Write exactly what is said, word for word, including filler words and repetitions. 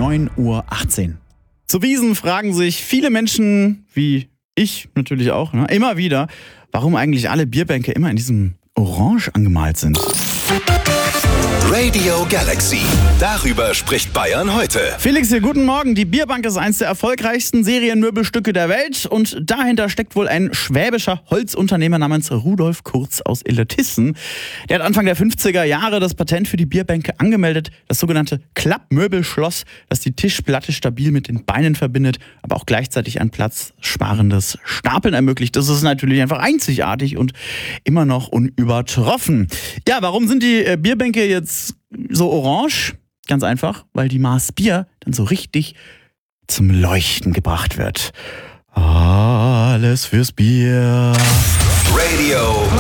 neun Uhr achtzehn. Zu Wiesn fragen sich viele Menschen, wie ich natürlich auch, ne, immer wieder, warum eigentlich alle Bierbänke immer in diesem Orange angemalt sind. Radio Galaxy. Darüber spricht Bayern heute. Felix hier, guten Morgen. Die Bierbank ist eines der erfolgreichsten Serienmöbelstücke der Welt und dahinter steckt wohl ein schwäbischer Holzunternehmer namens Rudolf Kurz aus Illertissen. Der hat Anfang der fünfziger Jahre das Patent für die Bierbänke angemeldet, das sogenannte Klappmöbelschloss, das die Tischplatte stabil mit den Beinen verbindet, aber auch gleichzeitig ein platzsparendes Stapeln ermöglicht. Das ist natürlich einfach einzigartig und immer noch unübertroffen. Ja, warum sind die äh, Bierbänke jetzt so orange? Ganz einfach, weil die Maß Bier dann so richtig zum Leuchten gebracht wird. Alles fürs Bier. Radio